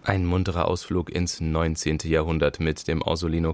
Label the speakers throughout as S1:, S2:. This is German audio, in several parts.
S1: Ein munterer Ausflug ins 19. Jahrhundert mit dem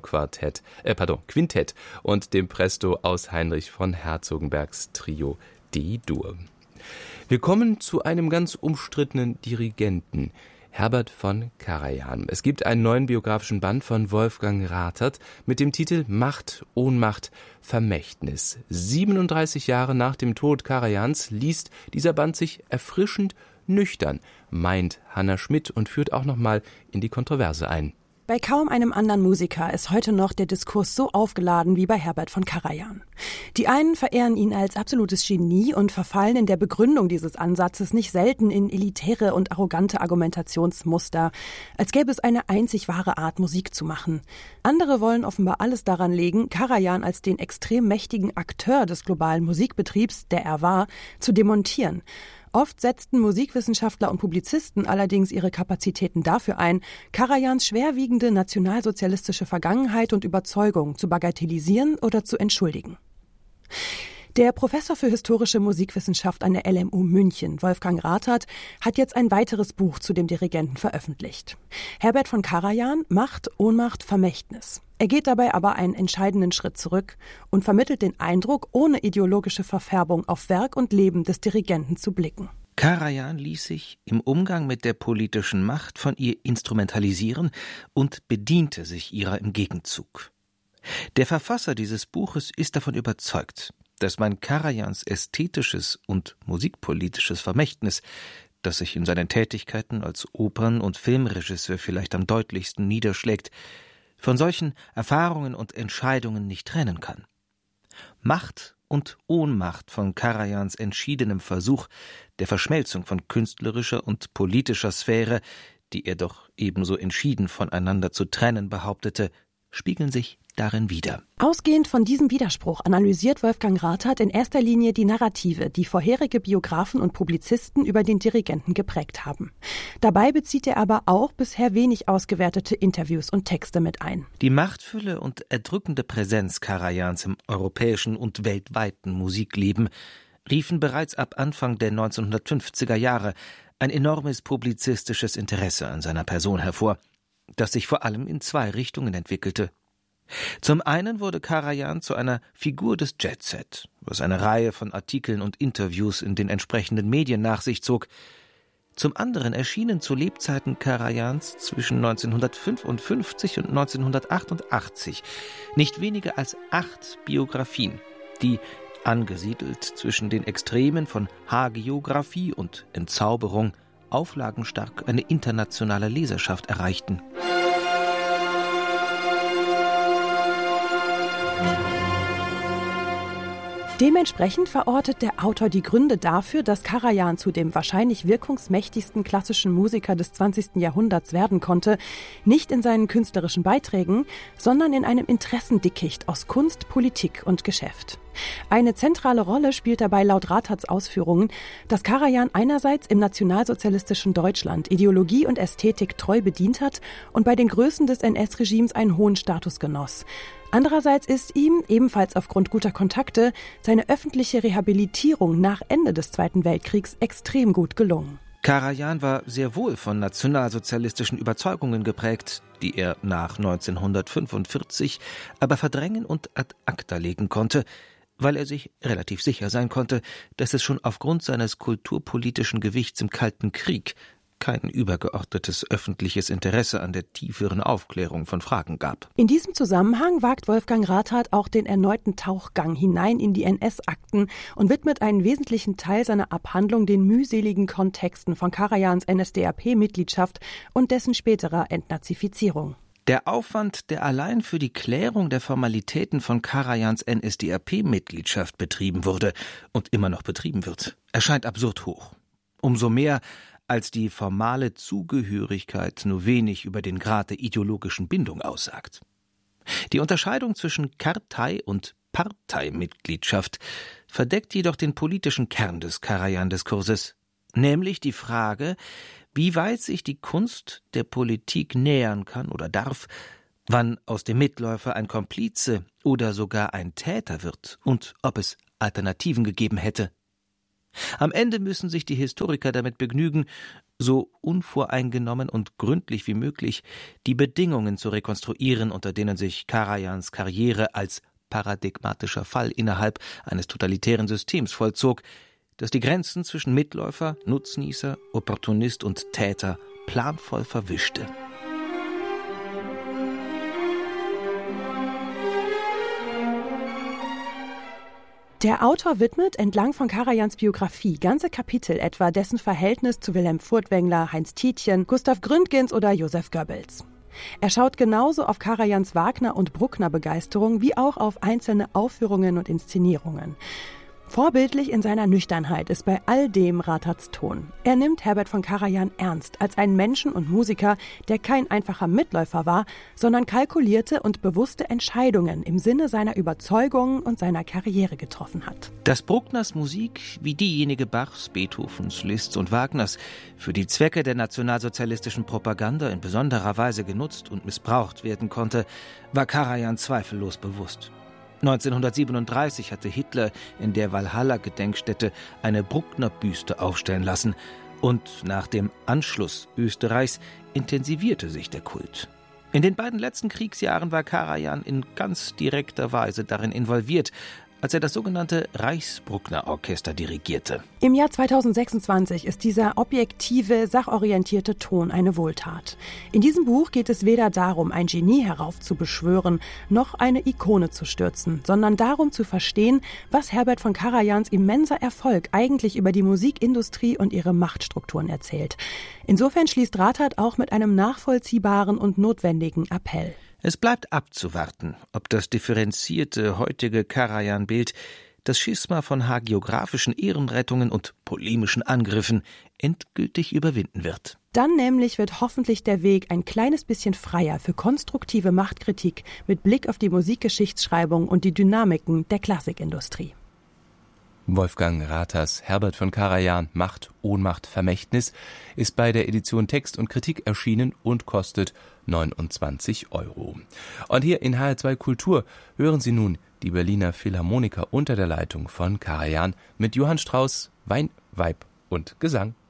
S1: Quintett und dem Presto aus Heinrich von Herzogenbergs Trio D-Dur. Wir kommen zu einem ganz umstrittenen Dirigenten, Herbert von Karajan. Es gibt einen neuen biografischen Band von Wolfgang Rathert mit dem Titel Macht, Ohnmacht, Vermächtnis. 37 Jahre nach dem Tod Karajans liest dieser Band sich erfrischend nüchtern, meint Hanna Schmidt und führt auch nochmal in die Kontroverse ein.
S2: Bei kaum einem anderen Musiker ist heute noch der Diskurs so aufgeladen wie bei Herbert von Karajan. Die einen verehren ihn als absolutes Genie und verfallen in der Begründung dieses Ansatzes nicht selten in elitäre und arrogante Argumentationsmuster, als gäbe es eine einzig wahre Art, Musik zu machen. Andere wollen offenbar alles daran legen, Karajan als den extrem mächtigen Akteur des globalen Musikbetriebs, der er war, zu demontieren. Oft setzten Musikwissenschaftler und Publizisten allerdings ihre Kapazitäten dafür ein, Karajans schwerwiegende nationalsozialistische Vergangenheit und Überzeugung zu bagatellisieren oder zu entschuldigen. Der Professor für historische Musikwissenschaft an der LMU München, Wolfgang Rathert, hat jetzt ein weiteres Buch zu dem Dirigenten veröffentlicht. Herbert von Karajan, Macht, Ohnmacht, Vermächtnis. Er geht dabei aber einen entscheidenden Schritt zurück und vermittelt den Eindruck, ohne ideologische Verfärbung auf Werk und Leben des Dirigenten zu blicken.
S3: Karajan ließ sich im Umgang mit der politischen Macht von ihr instrumentalisieren und bediente sich ihrer im Gegenzug. Der Verfasser dieses Buches ist davon überzeugt, dass man Karajans ästhetisches und musikpolitisches Vermächtnis, das sich in seinen Tätigkeiten als Opern- und Filmregisseur vielleicht am deutlichsten niederschlägt, von solchen Erfahrungen und Entscheidungen nicht trennen kann. Macht und Ohnmacht von Karajans entschiedenem Versuch der Verschmelzung von künstlerischer und politischer Sphäre, die er doch ebenso entschieden voneinander zu trennen behauptete, spiegeln sich darin wider.
S2: Ausgehend von diesem Widerspruch analysiert Wolfgang Rathert in erster Linie die Narrative, die vorherige Biografen und Publizisten über den Dirigenten geprägt haben. Dabei bezieht er aber auch bisher wenig ausgewertete Interviews und Texte mit ein.
S3: Die Machtfülle und erdrückende Präsenz Karajans im europäischen und weltweiten Musikleben riefen bereits ab Anfang der 1950er Jahre ein enormes publizistisches Interesse an seiner Person hervor, das sich vor allem in zwei Richtungen entwickelte. Zum einen wurde Karajan zu einer Figur des Jet-Set, was eine Reihe von Artikeln und Interviews in den entsprechenden Medien nach sich zog. Zum anderen erschienen zu Lebzeiten Karajans zwischen 1955 und 1988 nicht weniger als 8 Biografien, die, angesiedelt zwischen den Extremen von Hagiographie und Entzauberung, auflagenstark eine internationale Leserschaft erreichten.
S2: Dementsprechend verortet der Autor die Gründe dafür, dass Karajan zu dem wahrscheinlich wirkungsmächtigsten klassischen Musiker des 20. Jahrhunderts werden konnte, nicht in seinen künstlerischen Beiträgen, sondern in einem Interessendickicht aus Kunst, Politik und Geschäft. Eine zentrale Rolle spielt dabei laut Ratherts Ausführungen, dass Karajan einerseits im nationalsozialistischen Deutschland Ideologie und Ästhetik treu bedient hat und bei den Größen des NS-Regimes einen hohen Status genoss. Andererseits ist ihm, ebenfalls aufgrund guter Kontakte, seine öffentliche Rehabilitierung nach Ende des Zweiten Weltkriegs extrem gut gelungen.
S3: Karajan war sehr wohl von nationalsozialistischen Überzeugungen geprägt, die er nach 1945 aber verdrängen und ad acta legen konnte, weil er sich relativ sicher sein konnte, dass es schon aufgrund seines kulturpolitischen Gewichts im Kalten Krieg kein übergeordnetes öffentliches Interesse an der tieferen Aufklärung von Fragen gab.
S2: In diesem Zusammenhang wagt Wolfgang Rathert auch den erneuten Tauchgang hinein in die NS-Akten und widmet einen wesentlichen Teil seiner Abhandlung den mühseligen Kontexten von Karajans NSDAP-Mitgliedschaft und dessen späterer Entnazifizierung.
S3: Der Aufwand, der allein für die Klärung der Formalitäten von Karajans NSDAP-Mitgliedschaft betrieben wurde und immer noch betrieben wird, erscheint absurd hoch. Umso mehr, als die formale Zugehörigkeit nur wenig über den Grad der ideologischen Bindung aussagt. Die Unterscheidung zwischen Kartei- und Parteimitgliedschaft verdeckt jedoch den politischen Kern des Karajan-Diskurses, nämlich die Frage, wie weit sich die Kunst der Politik nähern kann oder darf, wann aus dem Mitläufer ein Komplize oder sogar ein Täter wird und ob es Alternativen gegeben hätte. Am Ende müssen sich die Historiker damit begnügen, so unvoreingenommen und gründlich wie möglich die Bedingungen zu rekonstruieren, unter denen sich Karajans Karriere als paradigmatischer Fall innerhalb eines totalitären Systems vollzog, das die Grenzen zwischen Mitläufer, Nutznießer, Opportunist und Täter planvoll verwischte.
S2: Der Autor widmet entlang von Karajans Biografie ganze Kapitel etwa dessen Verhältnis zu Wilhelm Furtwängler, Heinz Tietjen, Gustav Gründgens oder Joseph Goebbels. Er schaut genauso auf Karajans Wagner- und Bruckner-Begeisterung wie auch auf einzelne Aufführungen und Inszenierungen. Vorbildlich in seiner Nüchternheit ist bei all dem Rathats Ton. Er nimmt Herbert von Karajan ernst als einen Menschen und Musiker, der kein einfacher Mitläufer war, sondern kalkulierte und bewusste Entscheidungen im Sinne seiner Überzeugungen und seiner Karriere getroffen hat.
S3: Dass Bruckners Musik, wie diejenige Bachs, Beethovens, Liszts und Wagners, für die Zwecke der nationalsozialistischen Propaganda in besonderer Weise genutzt und missbraucht werden konnte, war Karajan zweifellos bewusst. 1937 hatte Hitler in der Walhalla-Gedenkstätte eine Bruckner-Büste aufstellen lassen und nach dem Anschluss Österreichs intensivierte sich der Kult. In den beiden letzten Kriegsjahren war Karajan in ganz direkter Weise darin involviert, als er das sogenannte Reichs-Bruckner-Orchester dirigierte.
S2: Im Jahr 2026 ist dieser objektive, sachorientierte Ton eine Wohltat. In diesem Buch geht es weder darum, ein Genie heraufzubeschwören, noch eine Ikone zu stürzen, sondern darum zu verstehen, was Herbert von Karajans immenser Erfolg eigentlich über die Musikindustrie und ihre Machtstrukturen erzählt. Insofern schließt Rathat auch mit einem nachvollziehbaren und notwendigen Appell.
S3: Es bleibt abzuwarten, ob das differenzierte heutige Karajan-Bild das Schisma von hagiografischen Ehrenrettungen und polemischen Angriffen endgültig überwinden wird.
S2: Dann nämlich wird hoffentlich der Weg ein kleines bisschen freier für konstruktive Machtkritik mit Blick auf die Musikgeschichtsschreibung und die Dynamiken der Klassikindustrie.
S1: Wolfgang Rathers Herbert von Karajan Macht, Ohnmacht, Vermächtnis ist bei der Edition Text und Kritik erschienen und kostet 29 €. Und hier in HR2 Kultur hören Sie nun die Berliner Philharmoniker unter der Leitung von Karajan mit Johann Strauss, Wein, Weib und Gesang.